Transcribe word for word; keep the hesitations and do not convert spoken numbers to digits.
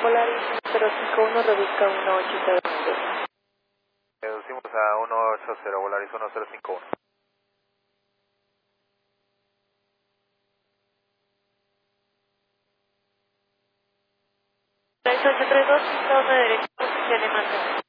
Volaris cero cinco uno, reduzca uno ocho cero dos. Reducimos a uno ocho cero, Volaris uno cero cinco uno. tres ocho tres dos, cinco uno derecho, posición en masa.